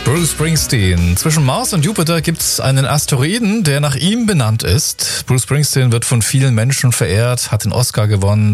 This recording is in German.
Bruce Springsteen. Zwischen Mars und Jupiter gibt es einen Asteroiden, der nach ihm benannt ist. Bruce Springsteen wird von vielen Menschen verehrt, hat den Oscar gewonnen